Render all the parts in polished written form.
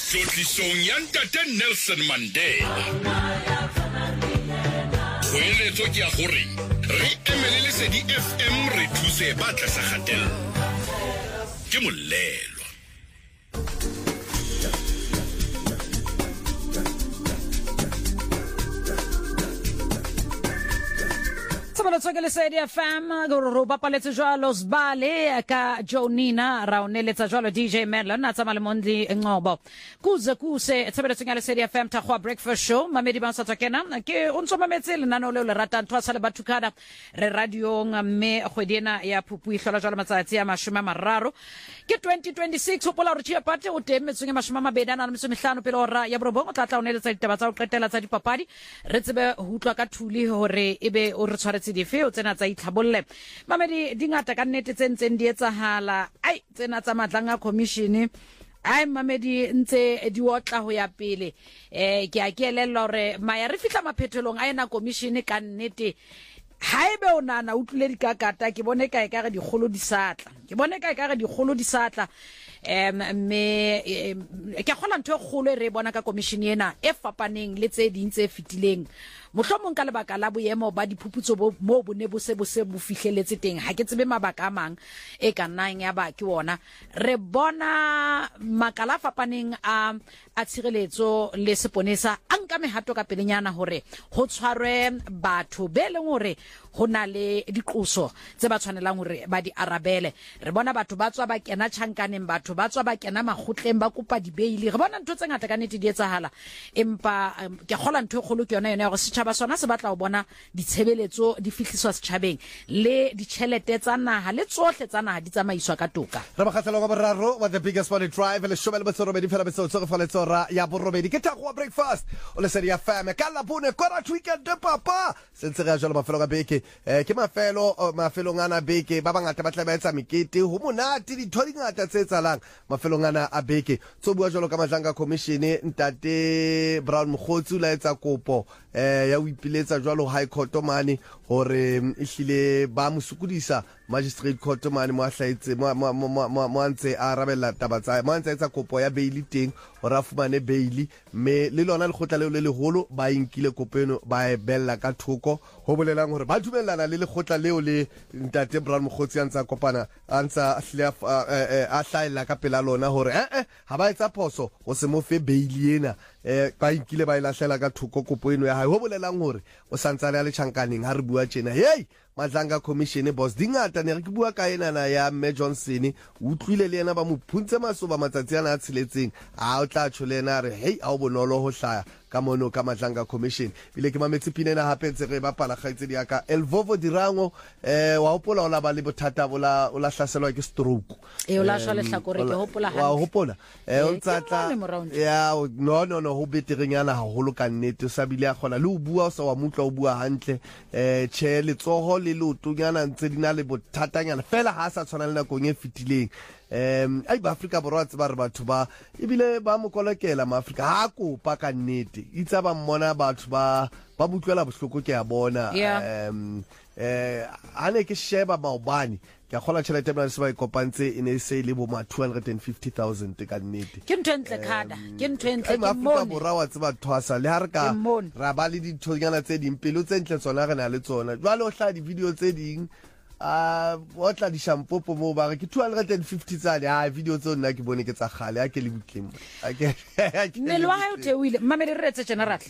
Hlotlisong ya Ntate Nelson Mandela. Goeletso ke ya gore re emele Lesedi FM re thuse ba tlasa kgatello. Ke Molelwa. Ke Lesedi FM go bapaletse jwalo Sibale ka Jonina ra oneletsa jwalo DJ Merlin a tsama le Mondi Ngobo kuze kuse tshebeletso ya Lesedi FM ta khwa breakfast show mamedi ba sa tsakena ke o ntso mametse le nano le ratang twasa le bathukada re radio mme kgwedina ya Phuphu ihlola jwalo matsatsi ya 30 ke 2026 ho pola re tshia pate o temetswe ya 25 pele ora ya borobong o tla oneletsa ditaba tsa o qetela tsa dipapadi re tsebe ho utlwa ka thuli hore ebe o re tshwaretse difeo tsena tsa itlhabolle mamedi dingata ka nnete tsentseng di etsahala ai tsena tsa madlanga commission ai mamedi ntse di otla ho ya pele ke a kelella hore maya re fitla maphethelong a ena commission ka nnete haebe o nana utlule dikakata ke bone kae ka re digolo di satla me ke khola ntwe kholo re bona ka commission ena e fapaneng le tse ding tse fitileng mohlomong ka lebaka la boemo ba diphuputso mo bone bo se bo fihleletse teng ha ke tsebe mabaka a mang e ka nnang ya ba ke ona re bona makala fapaneng a tshireletso le seponesa anka mehato ka pelenyana hore ho tshwarwe batho be leng hore hona le diqoso tse ba tshwanelang hore ba di arabele re bona batho ba tswa ba kena tjhankaneng batho ba tswa ba kena makgotleng ba kopa dibeili re bona ntho tse ngata ka nnete di etsahala empa ke khola ntho e kholo ke yona ya go setjhaba sona se batla ho bona ditshebeletso di fihliswa setjhabeng le ditjhelete tsa naha le tsohle tsa naha di tsamaiswa ka toka re ba khatlelo ga boraro wa the biggest money drive le shobele botsorobe di fela betso fa letsora ya borobedi ke thakwa breakfast o le Lesedi FM ka la bone kora weekend de papa sentse re jalo mafelo ga beke ke mafelo ngana beke ba bangata ba tla ba etsa mekete ho monate di thodi ngata tse tsalang mafelo ngana a beke tso bua jalo ka madlanga commission Ntate Brown Mkhotsi la etsa kopo ya o ipiletsa jwalo high court mane hore ihlile ba musukudisa magistrate court mane mo ahlaitse mo antse a rabella tabatsa mo antse etsa kopo ya bail teng hore a fumane bail me le lona le khotla le leholo ba inkile kopeno ba e bella ka thoko ho bolelang hore ba dumellana le khotla leo le Ntate Brown Mkhotsi antsa kopana antsa a hlaela ka pela lona hore ha ba etsa phoso o se mo fe bail ena ba inkile ba ilahlela ka thoko kopo eno ya hae ho bolelang hore o santsa le tjhankaneng ha re bua tjena hey madlanga commission boss dingata ne re ke bua ka ena na ya Mme Johnson utlwile le yena ba mo phuntse masoba matsatsi ana a tshiletseng a o tla tshole re hey a o bonolo ho hlaya ka mono ka madlanga commission bile ke mametse pinena hape tse re bapala kgaitse di aka Elvovo Dirango wa hopola o la ba le bothata bola o la hlaselwa ke stroke o la shwa le hlakore ke hopola ha wa hopola o tsatla ya no ho beterenyana ha holo ka nnete o sabile a khona le o bua o sa wa mutla o bua hantle che le tsoho le lotonyana ntse dina le bothatanyana fela ha sa tshwana le nakong e fitileng ai ba Afrika borwa tse ba re batho ba ebile ba mo kolekela ma Afrika ha kopa ka nnete itsa ba mmona batho ba butlwela bohloko ke ya bona ane ke sheba maobane ke a khola tšhelete bana se ba ikopantse e ne se le bo ma 250,000 ka nnete ke ntwentle khada ke ntwentle ke Afrika borwa wa tse ba thwasa le ha re ka ra ba le dithonyana tse ding pelo tse ntle tsona re na le tsona jwale o hla di video tse ding o tla di shampopo mo ba re ke 250 tsane video tse nna ke bone ke tsa khale a ke le butlemo Nelwa ha o theoile mamele re retse general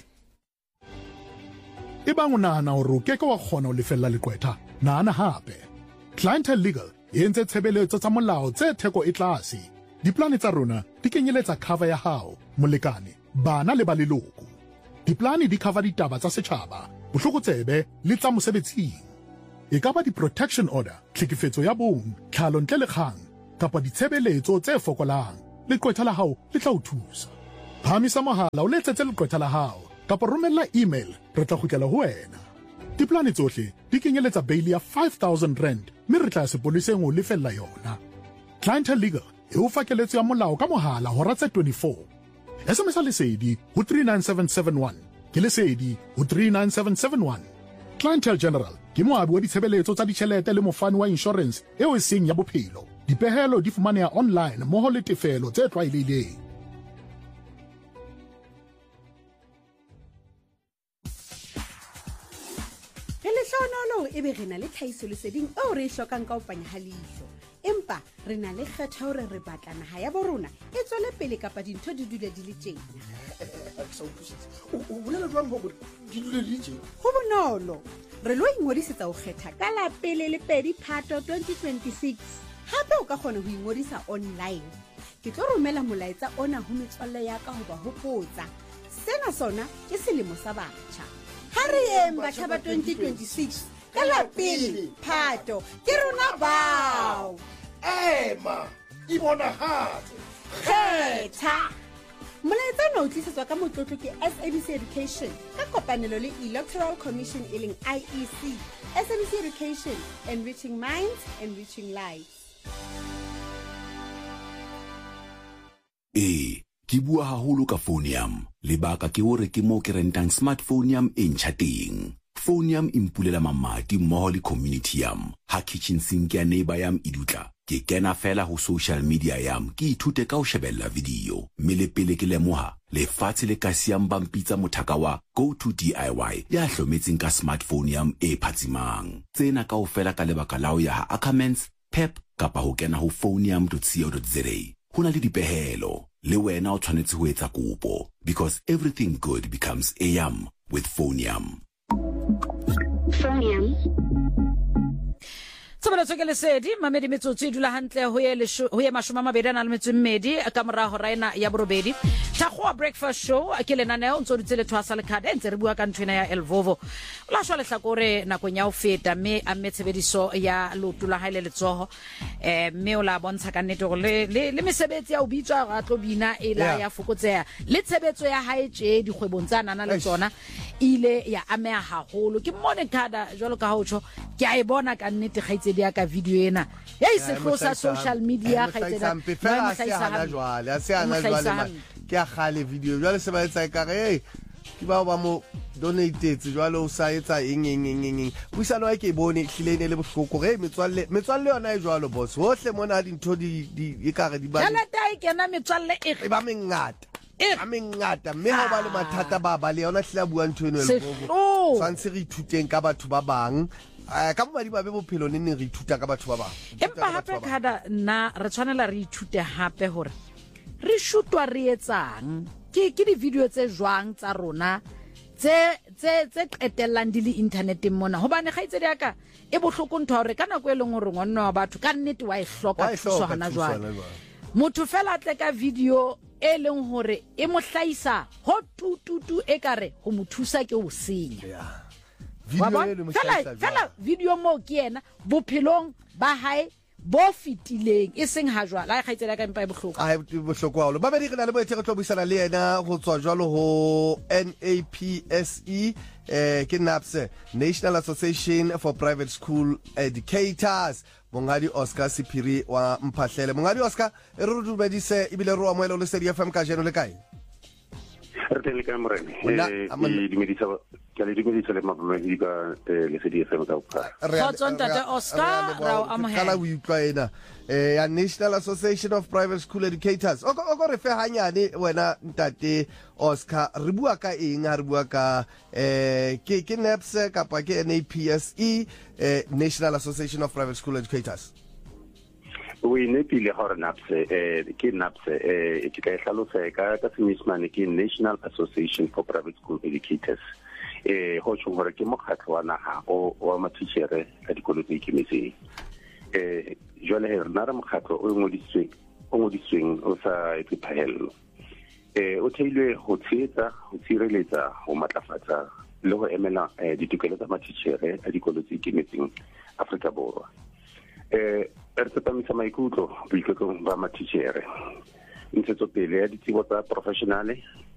e bang o nahana hore o keke wa kgona ho lefella leqwetha nahana hape Clientele Legal e entse tshebeletso tsa molao tse theko e tlase diplane tsa rona di kenyeletsa cover ya hao molekane bana le ba leloko diplane di cover ditaba tsa setjhaba bohlokotsebe le tsa mosebetsing e ka ba di-protection order tlhekefetso ya bong tlhalo ntle le kgang kapa ditshebeletso tse fokolang leqwetha la hao le tla o thusa phamisa mohala o letsetse leqwetha la hao kapa romella email re tla kgutlela ho wena diplane tsohle di kenyeletsa bail ya 5,000 rand mme re tla sepoliseng o lefella yona Clientele Legal e o fa keletso ya molao ka mohala hora tse 24 SMS lesedi ho 39771 ke lesedi ho 39771 Clientele General ke moabi wa ditshebeletso tsa ditjhelete le mofani wa insurance eo e seng ya bophelo dipehelo di fumaneha online mmoho le tefelo tse tlwaelehileng lehlohonolo e be re na le tlhahisoleseding eo re e hlokang ka ho panya ha leihlo empa re na le kgetho hore re batla naha ya borona e tswele pele kapa dintho di dule di le tjena ho bonolo re lo ingodisetsa ho kgetha ka la pele le pedi Phato 2026 hape o ka kgona ho ingodisa online ke tlo romela molaetsa ona ho metswalle ya ka ho ba hopotsa sena sona ke selemo sa batjha ha re yeng batjha ba 2026 ka la pele Phato ke rona bao ema ibonahatse kgetha molaetsa ona o tlisetswa ka motlotlo ke SABC Education ka kopanelo le Electoral Commission e leng IEC SABC Education, enriching minds, enriching lives. Ke bua haholo ka Phonium lebaka ke hore ke mo ke rentang smartphone e ntjha teng. Phonium impulela mamati mmoho le community yam ha kitchen sink ya neighbor yam idutla ke kena fela ho social media yam ke ithute ka ho shebella video mele pele ke lemoha le fatshe le ka siam bampitsa mothaka wa go to DIY ya hlometseng ka smartphone yam e phatsimang tsena ka ho fela ka lebaka la ho ya Ackermans Pep kapa ho kena ho phonium.co.za hona le dipehelo le wena o tshwanetse ho etsa kopo because everything good becomes a yum with Phonium. Phonium. Tsabela tsokele sedi mamedi metsotso e dula hantle ho ye mashoma mabedi na le metso mmedi ka mora ho raina ya borobedi thakgoa breakfast show ke lenaneo ntse di tsele thwasa le khade ntse re bua ka nthwena ya Elvovo la shwa le hlakore nakong ya ho feta me a metshebediso ya lotula haile letsoho me o la bontsha ka nnete gore le mesebetsi ya o bitswa ga tlo bina e la ya fokotseha le tshebetso ya haetse di kgwebong tsa nana le tsona ile ya amea haholo ke mone khada jwalo ka hotsho ke a e bona ka nnete gaitse dia ka video ena ya ise tlosa social media gaitse fela se hana jwale ke a gale video jwale se ba etsa ka re ke ba mo donate jwale o sa etsa eng buisano ya ke bone hlilene le bohloko re metswalle yona e jwalo boss hohle mona dintho di e ka re di ba jala tai kena metswalle e ba mengata amengata mme ha ba le mathata ba le yona hlela bua ntho eno Elvovo tsantse re ithuteng ka batho ba bang ka bomadi ba be bophelo nne re ithuta ka batho ba bang empa hape khada na re tshwanela re ithute hape hore re shutwa re etsang ke di video tse jwang tsa rona tse qetellang di le interneteng mona hobane gaitse di aka e bohloko ntho hore kana go eleng hore ngwana wa batho ka nnete wa e hloka thuso hana jwale motho fela tle ka video e leng hore e mo hlaisa ho tututu e kare ho mothusa ke o senya fela video mo ke yena bophelong ba hae bo fitileng e seng ha jwala a gaitsela ka empa e bohloko haholo ba be di re na le boetse re tlo buisana le yena go tswa jwalo ho NAPSE ke NAPSE National Association for Private School Educators mongadi Oscar Sipiri wa Mphahlele mongadi Oscar e re dumedise ibile re wa moelo le Sedi FM ka jeno le kae re tele ka morene di medisa le mabamedi ka le Sedi FM ka upha Ntate Oscar ra kala o utlwa ena ya National Association of Private School Educators o go re fe hanyane wena ntate Oscar re bua ka eng ha re bua ka ke NAPSE kapa ke NAPSE National Association of Private School Educators we ne pile hore NAPSE ke NAPSE ke ka hlalosa ka semismane ke National Association for Private School Educators ho tshwara ke mokgatlo wa naha o wa matitjhere a dikolo tse ikemetseng jwale he rena re mokgatlo o ngodisitsweng o sa etsiphahello o theilwe ho tshetsa ho tshireletsa ho matlafatsa le ho emela ditokelo tsa matitjhere a dikolo tse ikemetseng Afrika Borwa re tsepamisa maikutlo boiketlo ba matitjhere ntshetsopele ya ditsebo tsa professionale